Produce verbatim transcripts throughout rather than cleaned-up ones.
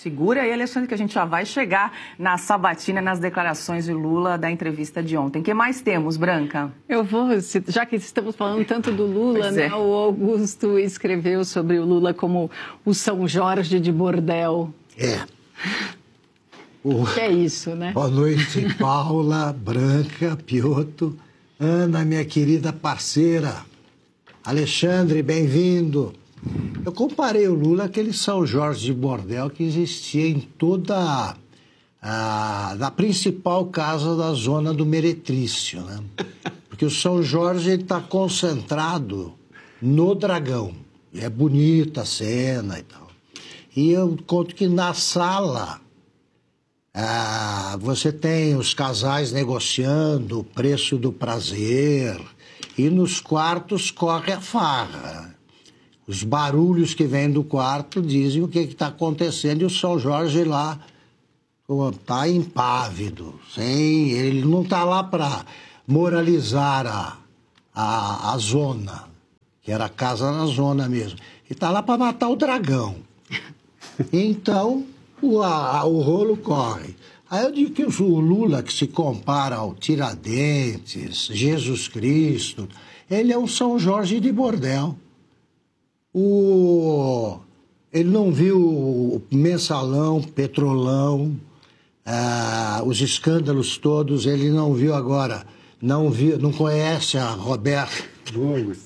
Segura aí, Alexandre, que a gente já vai chegar na sabatina, nas declarações de Lula da entrevista de ontem. O que mais temos, Branca? Eu vou, já que estamos falando tanto do Lula, né, é. o Augusto escreveu sobre o Lula como o São Jorge de bordel. É. O... Que é isso, né? Boa noite, Paula, Branca, Piotto, Ana, minha querida parceira. Alexandre, bem-vindo. Eu comparei o Lula àquele São Jorge de bordel que existia em toda a, a principal casa da zona do Meretrício, né? Porque o São Jorge está concentrado no Dragão. E é bonita a cena e tal. E eu conto que na sala ah, você tem os casais negociando o preço do prazer e nos quartos corre a farra. Os barulhos que vêm do quarto dizem o que está acontecendo e o São Jorge lá está impávido. Sem, ele não está lá para moralizar a, a, a zona, que era a casa na zona mesmo. Ele está lá para matar o dragão. Então, o, a, o rolo corre. Aí eu digo que o Lula, que se compara ao Tiradentes, Jesus Cristo, ele é um São Jorge de bordel. O... Ele não viu o mensalão, petrolão, ah, os escândalos todos, ele não viu agora, não viu, não conhece a Roberta Longos.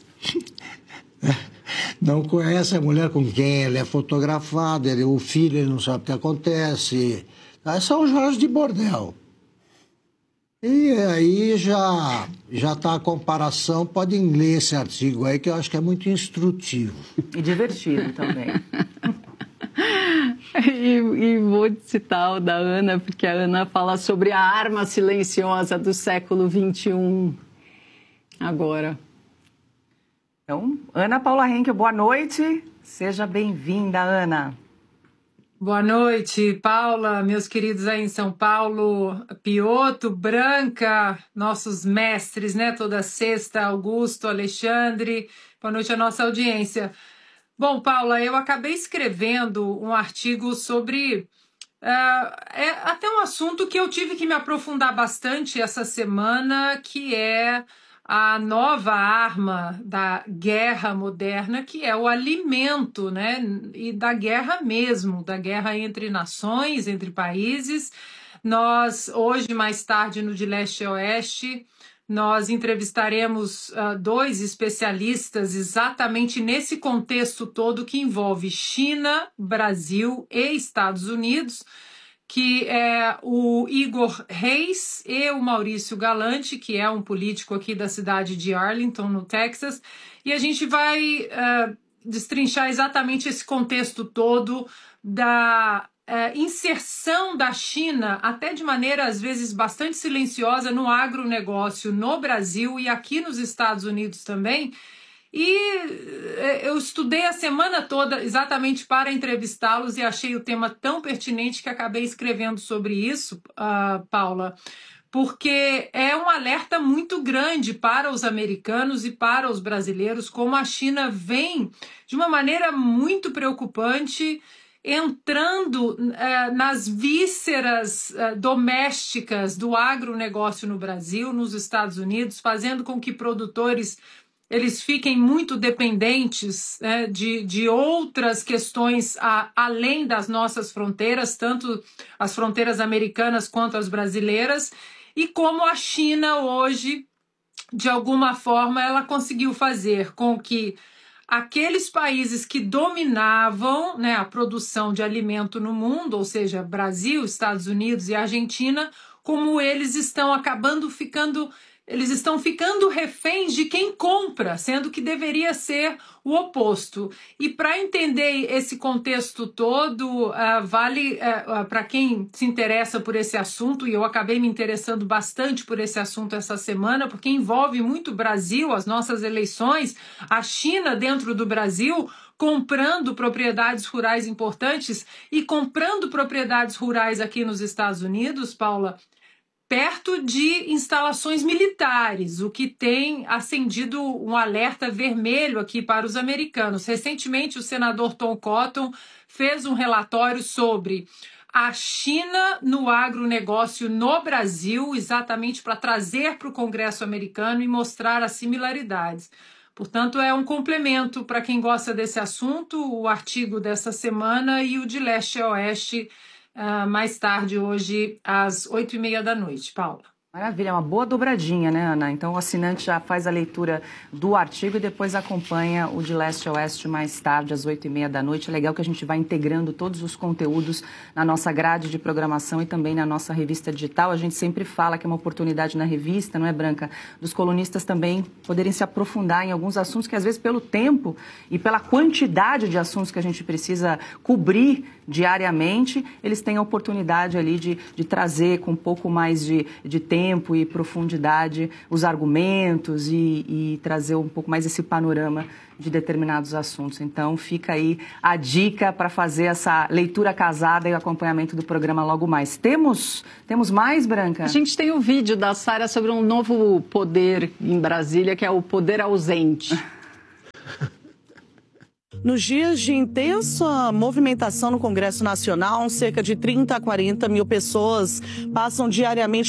Não conhece a mulher com quem ele é fotografado, ele, o filho ele não sabe o que acontece. É São Jorge de bordel. E aí já já está a comparação, podem ler esse artigo aí, que eu acho que é muito instrutivo. E divertido também. e, e vou citar o da Ana, porque a Ana fala sobre a arma silenciosa do século vinte e um agora. Então, Ana Paula Henkel, boa noite. Seja bem-vinda, Ana. Boa noite, Paula, meus queridos aí em São Paulo, Piotto, Branca, nossos mestres, né, toda sexta, Augusto, Alexandre, boa noite à nossa audiência. Bom, Paula, eu acabei escrevendo um artigo sobre, uh, é até um assunto que eu tive que me aprofundar bastante essa semana, que é a nova arma da guerra moderna, que é o alimento, né? E da guerra mesmo, da guerra entre nações, entre países. Nós, hoje, mais tarde, no De Leste a Oeste, nós entrevistaremos uh, dois especialistas exatamente nesse contexto todo que envolve China, Brasil e Estados Unidos, que é o Igor Reis e o Maurício Galante, que é um político aqui da cidade de Arlington, no Texas, e a gente vai uh, destrinchar exatamente esse contexto todo da uh, inserção da China, até de maneira às vezes bastante silenciosa, no agronegócio no Brasil e aqui nos Estados Unidos também. E eu estudei a semana toda exatamente para entrevistá-los e achei o tema tão pertinente que acabei escrevendo sobre isso, uh, Paula, porque é um alerta muito grande para os americanos e para os brasileiros, como a China vem de uma maneira muito preocupante, entrando uh, nas vísceras uh, domésticas do agronegócio no Brasil, nos Estados Unidos, fazendo com que produtores eles fiquem muito dependentes, né, de, de outras questões a, além das nossas fronteiras, tanto as fronteiras americanas quanto as brasileiras, e como a China hoje, de alguma forma, ela conseguiu fazer com que aqueles países que dominavam, né, a produção de alimento no mundo, ou seja, Brasil, Estados Unidos e Argentina, como eles estão acabando ficando... Eles estão ficando reféns de quem compra, sendo que deveria ser o oposto. E para entender esse contexto todo, uh, vale uh, uh, para quem se interessa por esse assunto, e eu acabei me interessando bastante por esse assunto essa semana, porque envolve muito o Brasil, as nossas eleições, a China dentro do Brasil, comprando propriedades rurais importantes e comprando propriedades rurais aqui nos Estados Unidos, Paula, perto de instalações militares, o que tem acendido um alerta vermelho aqui para os americanos. Recentemente, o senador Tom Cotton fez um relatório sobre a China no agronegócio no Brasil, exatamente para trazer para o Congresso americano e mostrar as similaridades. Portanto, é um complemento para quem gosta desse assunto, o artigo dessa semana e o de leste a oeste, uh, mais tarde, hoje, às oito e meia da noite. Paula. Maravilha, uma boa dobradinha, né, Ana? Então o assinante já faz a leitura do artigo e depois acompanha o de leste a oeste mais tarde, às oito e meia da noite. É legal que a gente vai integrando todos os conteúdos na nossa grade de programação e também na nossa revista digital. A gente sempre fala que é uma oportunidade na revista, não é, Branca? Dos colunistas também poderem se aprofundar em alguns assuntos que, às vezes, pelo tempo e pela quantidade de assuntos que a gente precisa cobrir diariamente, eles têm a oportunidade ali de, de trazer com um pouco mais de, de tempo tempo e profundidade os argumentos e, e trazer um pouco mais esse panorama de determinados assuntos. Então, fica aí a dica para fazer essa leitura casada e o acompanhamento do programa logo mais. Temos, temos mais, Branca? A gente tem o vídeo da Sara sobre um novo poder em Brasília, que é o poder ausente. Nos dias de intensa movimentação no Congresso Nacional, cerca de trinta a quarenta mil pessoas passam diariamente